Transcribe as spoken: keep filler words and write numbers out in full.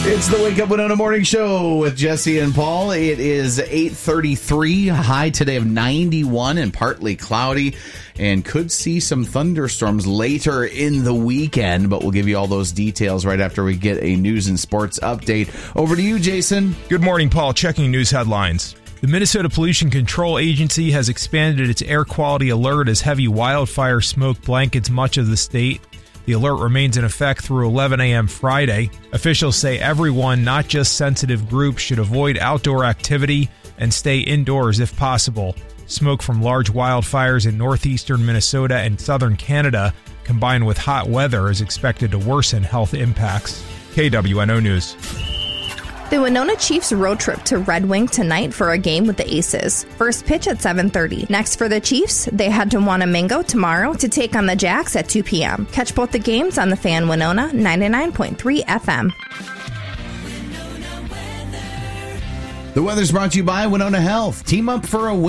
It's the Wake Up Winona Morning Show with Jesse and Paul. It is eight thirty-three, high today of ninety-one and partly cloudy, and could see some thunderstorms later in the weekend, but we'll give you all those details right after we get a news and sports update. Over to you, Jason. Good morning, Paul. Checking news headlines. The Minnesota Pollution Control Agency has expanded its air quality alert as heavy wildfire smoke blankets much of the state. The alert remains in effect through eleven a.m. Friday. Officials say everyone, not just sensitive groups, should avoid outdoor activity and stay indoors if possible. Smoke from large wildfires in northeastern Minnesota and southern Canada, combined with hot weather, is expected to worsen health impacts. K W N O News. The Winona Chiefs road trip to Red Wing tonight for a game with the Aces. First pitch at seven thirty. Next for the Chiefs, they head to Wanamingo tomorrow to take on the Jacks at two p.m. Catch both the games on the Fan Winona ninety-nine point three F M. The weather's brought to you by Winona Health. Team up for a win.